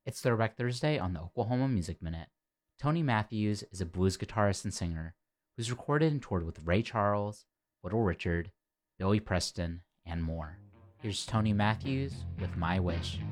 It's Throwback Thursday on the Oklahoma Music Minute. Tony Matthews is a blues guitarist and singer who's recorded and toured with Ray Charles, Little Richard, Billy Preston, and more. Here's Tony Matthews with My Wish.